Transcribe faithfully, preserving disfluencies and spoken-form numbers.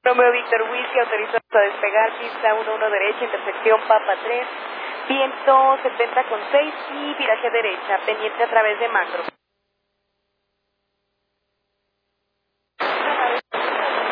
Romeo Víctor Whisky, autorizado a despegar, pista uno uno derecha, intersección Papa tres, viento setenta con seis y viraje derecha, pendiente a través de macro.